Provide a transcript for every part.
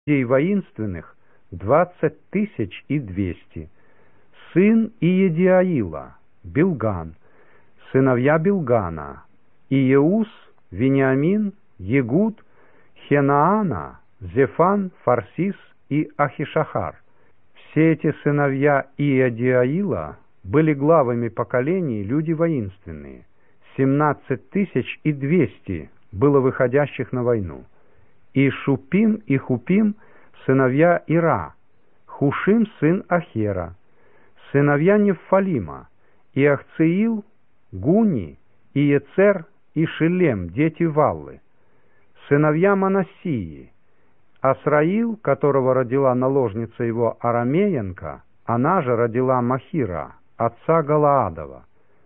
людей воинственных 20200. Сын Иедиаила, Билган, сыновья Билгана, Иеус, Вениамин, Егуд, Хенаана, Зефан, Фарсис и Ахишахар. Все эти сыновья Иедиаила были главами поколений, люди воинственные. 17200 было выходящих на войну. И Шупим и Хупим сыновья Ира, Хушим сын Ахера, сыновья Неффалима, и Ахциил, Гуни, и Ецер, и Шилем, дети Валлы, сыновья Манассии, Асраил, которого родила наложница его Арамеянка, она же родила Махира, отца Галаадова.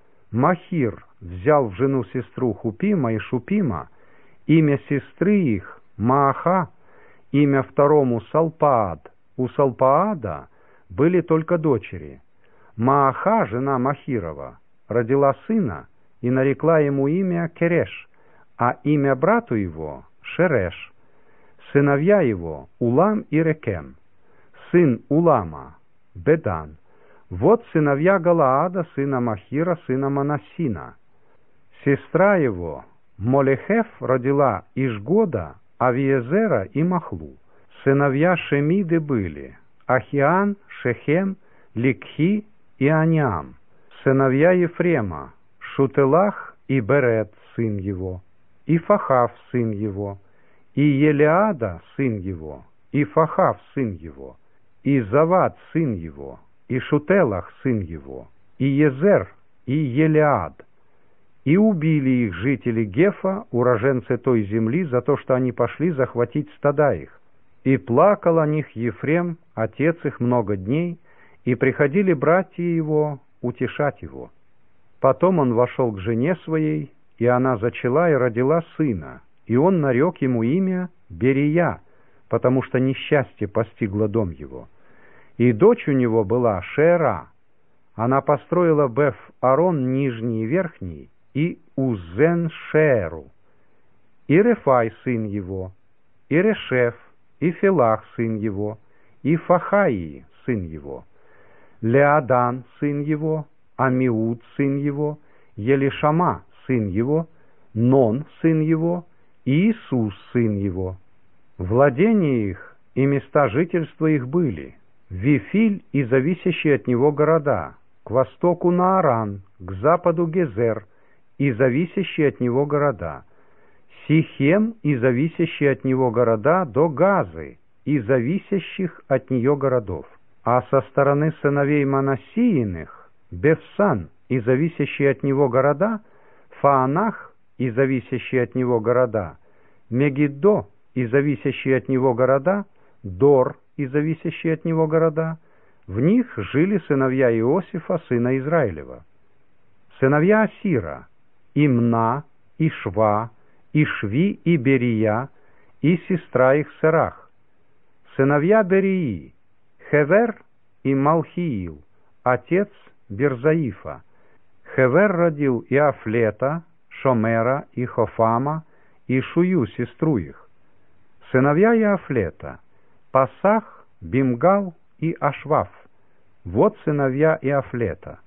Махир взял в жену сестру Хупима и Шупима, имя сестры их Мааха, имя второму Салпаад. У Салпаада были только дочери. Мааха, жена Махирова, родила сына и нарекла ему имя Кереш, а имя брату его Шереш. Сыновья его Улам и Рекем, сын Улама Бедан. Вот сыновья Галаада, сына Махира, сына Манассина. Сестра его Молехеф родила Ишгода, Авиезера и Махлу. Сыновья Шемиды были Ахиан, Шехем, Ликхи и Аниам. Сыновья Ефрема Шутелах и Берет, сын его, и Фахав, сын его, и Елеада, сын его, и Фахав, сын его, и Завад, сын его, и Шутелах, сын его, и Езер, и Елеад. И убили их жители Гефа, уроженцы той земли, за то, что они пошли захватить стада их. И плакал о них Ефрем, отец их, много дней, и приходили братья его утешать его. Потом он вошел к жене своей, и она зачала и родила сына, и он нарек ему имя Берия, потому что несчастье постигло дом его. И дочь у него была Шеера. Она построила Беф-Арон нижний и верхний, и Узен-Шееру. И Рефай, сын его, и Решеф, и Фелах, сын его, и Фахаи, сын его, Леадан, сын его, Амиуд, сын его, Елишама, сын его, Нон, сын его, и Иисус, сын его. Владения их и места жительства их были Вифиль и зависящие от него города, к востоку Нааран, к западу Гезер и зависящие от него города, Сихем и зависящие от него города до Газы и зависящих от нее городов. А со стороны сыновей Манассииных Бефсан и зависящие от него города, Фаанах и зависящие от него города, Мегиддо и зависящие от него города, Дор и зависящие от него города. В них жили сыновья Иосифа, сына Израилева. Сыновья Асира Имна, и Шва, и Шви, и Берия, и сестра их Серах. Сыновья Берии Хевер и Малхиил, отец Берзаифа. Хевер родил Иафлета, Шомера и Хофама, и Шую, сестру их. Сыновья Иафлета Пасах, Бимгал и Ашваф. Вот сыновья Иафлета.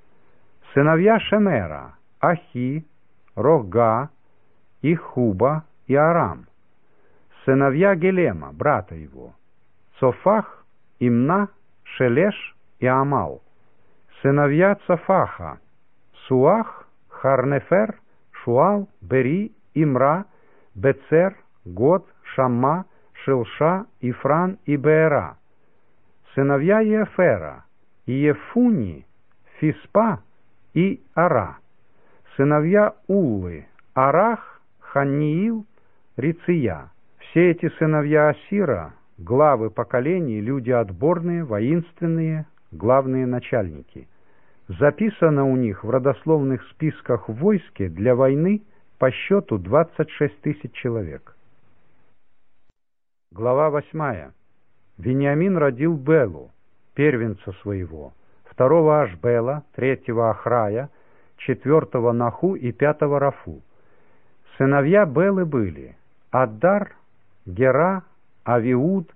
Сыновья Шемера Ахи, Рога, и Хуба, и Арам. Сыновья Гелема, брата его, Цофах, Имна, Шелеш и Амал. Сыновья Цофаха, Суах, Харнефер, Шуал, Бери, Имра, Бецер, Год, Шамма, Шилша, Ифран и Беера. Сыновья Ефера, Ефуни, Фиспа и Ара. Сыновья Уллы, Арах, Ханиил, Риция. Все эти сыновья Асира, главы поколений, люди отборные, воинственные, главные начальники. Записано у них в родословных списках в войске для войны по счету 26 000 человек. Глава 8. Вениамин родил Белу, первенца своего, второго Ашбела, третьего Ахрая, четвертого Наху и пятого Рафу. Сыновья Белы были Аддар, Гера, Авиуд,